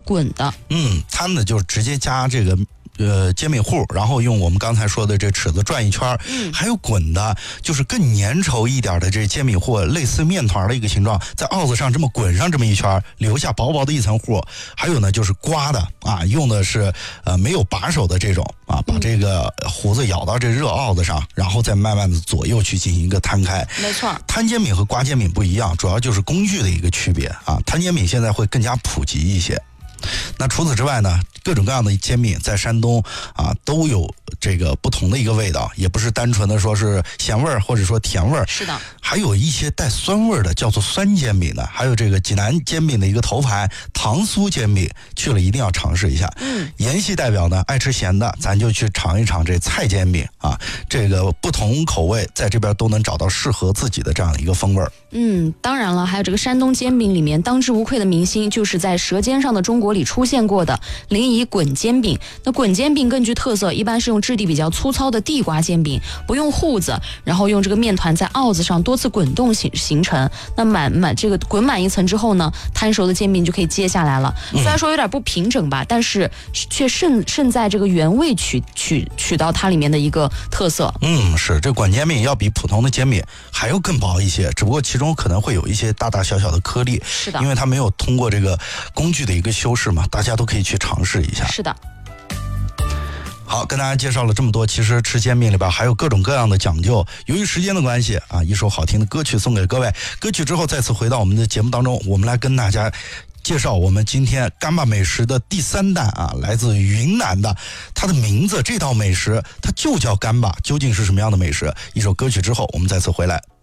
滚的。 它呢就直接加这个煎饼糊，然后用我们刚才说的这尺子转一圈，还有滚的，就是更粘稠一点的这煎饼糊，类似面团的一个形状，在鏊子上这么滚上这么一圈，留下薄薄的一层糊。还有呢就是刮的啊，用的是没有把手的这种啊，把这个胡子舀到这热鏊子上，然后再慢慢的左右去进行一个摊开。 没错， 摊煎饼和刮煎饼不一样，主要就是工具的一个区别啊。摊煎饼现在会更加普及一些。那除此之外呢，各种各样的煎饼在山东啊都有这个不同的一个味道，也不是单纯的说是咸味儿或者说甜味儿， 是的， 还有一些带酸味儿的，叫做酸煎饼的，还有这个济南煎饼的一个头牌糖酥煎饼，去了一定要尝试一下。延禧代表呢爱吃咸的，咱就去尝一尝这菜煎饼啊，这个不同口味在这边都能找到适合自己的这样的一个风味儿。 当然了，还有这个山东煎饼里面当之无愧的明星，就是在《舌尖上的中国》里出现过的临沂滚煎饼。那滚煎饼更具特色，一般是用质地比较粗糙的地瓜煎饼，不用糊子，然后用这个面团在鏊子上多次滚动形成。那这个滚满一层之后呢，摊熟的煎饼就可以揭下来了。虽然说有点不平整吧，但是却胜在这个原味取到它里面的一个特色。 是这滚煎饼要比普通的煎饼还要更薄一些，只不过其中可能会有一些大大小小的颗粒。 是的， 因为它没有通过这个工具的一个修饰嘛，大家都可以去尝试一下。 是的。 好，跟大家介绍了这么多，其实吃煎饼里边还有各种各样的讲究。由于时间的关系啊，一首好听的歌曲送给各位。歌曲之后再次回到我们的节目当中，我们来跟大家介绍我们今天干巴美食的第3弹啊，来自云南的，它的名字这道美食它就叫干巴，究竟是什么样的美食？一首歌曲之后我们再次回来。